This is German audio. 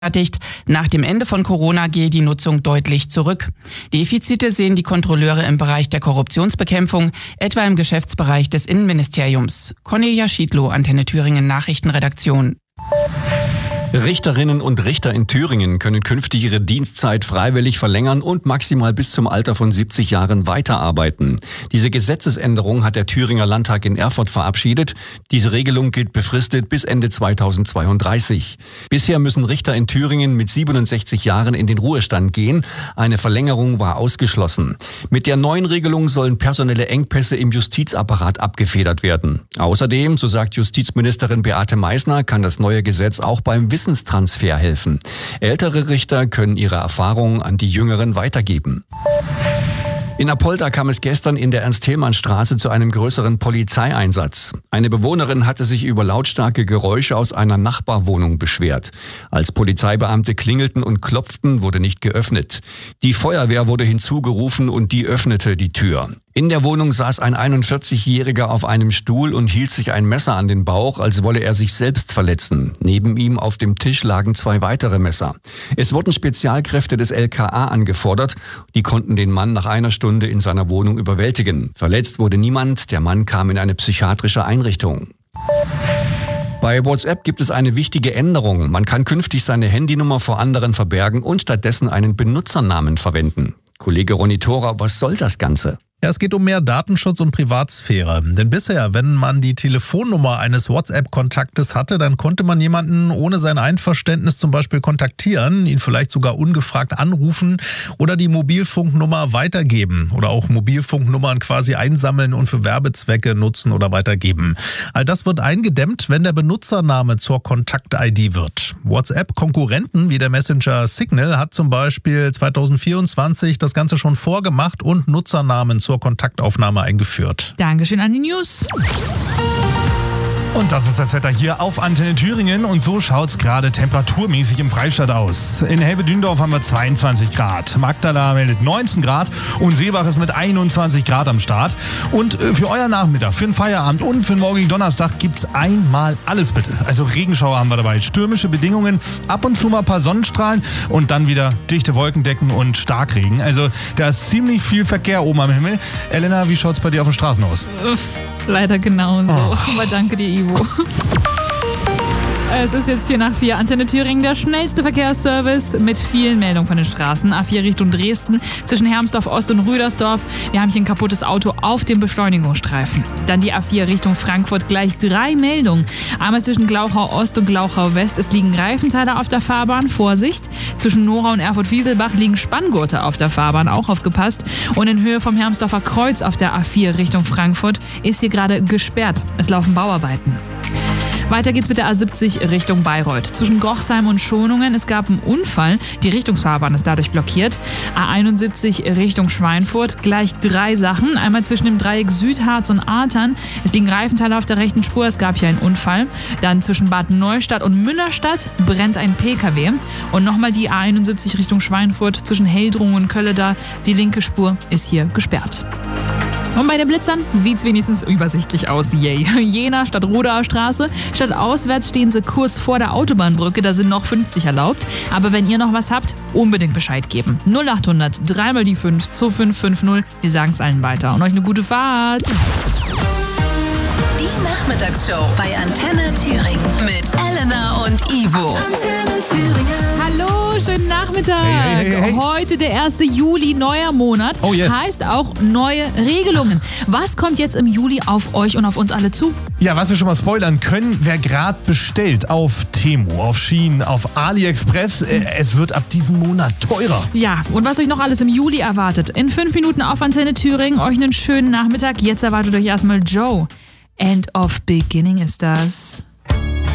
Nach dem Ende von Corona gehe die Nutzung deutlich zurück. Defizite sehen die Kontrolleure im Bereich der Korruptionsbekämpfung, etwa im Geschäftsbereich des Innenministeriums. Cornelia Schiedlow, Antenne Thüringen Nachrichtenredaktion. Richterinnen und Richter in Thüringen können künftig ihre Dienstzeit freiwillig verlängern und maximal bis zum Alter von 70 Jahren weiterarbeiten. Diese Gesetzesänderung hat der Thüringer Landtag in Erfurt verabschiedet. Diese Regelung gilt befristet bis Ende 2032. Bisher müssen Richter in Thüringen mit 67 Jahren in den Ruhestand gehen. Eine Verlängerung war ausgeschlossen. Mit der neuen Regelung sollen personelle Engpässe im Justizapparat abgefedert werden. Außerdem, so sagt Justizministerin Beate Meißner, kann das neue Gesetz auch beim Wissenstransfer helfen. Ältere Richter können ihre Erfahrungen an die Jüngeren weitergeben. In Apolda kam es gestern in der Ernst-Thälmann-Straße zu einem größeren Polizeieinsatz. Eine Bewohnerin hatte sich über lautstarke Geräusche aus einer Nachbarwohnung beschwert. Als Polizeibeamte klingelten und klopften, wurde nicht geöffnet. Die Feuerwehr wurde hinzugerufen und die öffnete die Tür. In der Wohnung saß ein 41-Jähriger auf einem Stuhl und hielt sich ein Messer an den Bauch, als wolle er sich selbst verletzen. Neben ihm auf dem Tisch lagen 2 weitere Messer. Es wurden Spezialkräfte des LKA angefordert. Die konnten den Mann nach einer Stunde in seiner Wohnung überwältigen. Verletzt wurde niemand. Der Mann kam in eine psychiatrische Einrichtung. Bei WhatsApp gibt es eine wichtige Änderung. Man kann künftig seine Handynummer vor anderen verbergen und stattdessen einen Benutzernamen verwenden. Kollege Ronny Thora, was soll das Ganze? Ja, es geht um mehr Datenschutz und Privatsphäre. Denn bisher, wenn man die Telefonnummer eines WhatsApp-Kontaktes hatte, dann konnte man jemanden ohne sein Einverständnis zum Beispiel kontaktieren, ihn vielleicht sogar ungefragt anrufen oder die Mobilfunknummer weitergeben oder auch Mobilfunknummern quasi einsammeln und für Werbezwecke nutzen oder weitergeben. All das wird eingedämmt, wenn der Benutzername zur Kontakt-ID wird. WhatsApp-Konkurrenten wie der Messenger Signal hat zum Beispiel 2024 das Ganze schon vorgemacht und Nutzernamen zur Kontaktaufnahme eingeführt. Dankeschön an die News. Und das ist das Wetter hier auf Antenne Thüringen und so schaut's gerade temperaturmäßig im Freistaat aus. In Helbe-Dündorf haben wir 22 Grad, Magdala meldet 19 Grad und Seebach ist mit 21 Grad am Start. Und für euer Nachmittag, für den Feierabend und für den morgigen Donnerstag gibt's einmal alles bitte. Also Regenschauer haben wir dabei, stürmische Bedingungen, ab und zu mal ein paar Sonnenstrahlen und dann wieder dichte Wolkendecken und Starkregen. Also da ist ziemlich viel Verkehr oben am Himmel. Elena, wie schaut's bei dir auf den Straßen aus? Leider genauso. Aber danke dir, Ivo. Es ist jetzt 4:04. Antenne Thüringen, der schnellste Verkehrsservice mit vielen Meldungen von den Straßen. A4 Richtung Dresden, zwischen Hermsdorf Ost und Rüdersdorf. Wir haben hier ein kaputtes Auto auf dem Beschleunigungsstreifen. Dann die A4 Richtung Frankfurt, gleich 3 Meldungen. Einmal zwischen Glauchau Ost und Glauchau West. Es liegen Reifenteile auf der Fahrbahn, Vorsicht. Zwischen Nora und Erfurt-Wieselbach liegen Spanngurte auf der Fahrbahn, auch aufgepasst. Und in Höhe vom Hermsdorfer Kreuz auf der A4 Richtung Frankfurt ist hier gerade gesperrt. Es laufen Bauarbeiten. Weiter geht's mit der A70 Richtung Bayreuth. Zwischen Gochsheim und Schonungen, es gab einen Unfall. Die Richtungsfahrbahn ist dadurch blockiert. A71 Richtung Schweinfurt, gleich 3 Sachen. Einmal zwischen dem Dreieck Südharz und Artern. Es liegen Reifenteile auf der rechten Spur, es gab hier einen Unfall. Dann zwischen Bad Neustadt und Münnerstadt brennt ein PKW. Und nochmal die A71 Richtung Schweinfurt zwischen Heldrungen und Kölleda. Die linke Spur ist hier gesperrt. Und bei den Blitzern sieht's wenigstens übersichtlich aus. Yay. Jena statt Rodaer Straße. Statt auswärts stehen sie kurz vor der Autobahnbrücke. Da sind noch 50 erlaubt. Aber wenn ihr noch was habt, unbedingt Bescheid geben. 0800 3 mal die 5 2550. Wir sagen's allen weiter. Und euch eine gute Fahrt. Die Nachmittagsshow bei Antenne Thüringen mit Elena und Ivo. Antenne Thüringen. Hallo, schönen Nachmittag. Hey. Heute der 1. Juli, neuer Monat. Oh yes. Heißt auch neue Regelungen. Was kommt jetzt im Juli auf euch und auf uns alle zu? Ja, was wir schon mal spoilern können, wer gerade bestellt auf Temu, auf Shein, auf AliExpress, es wird ab diesem Monat teurer. Ja, und was euch noch alles im Juli erwartet. In 5 Minuten auf Antenne Thüringen. Euch einen schönen Nachmittag. Jetzt erwartet euch erstmal Joe. End of Beginning ist das.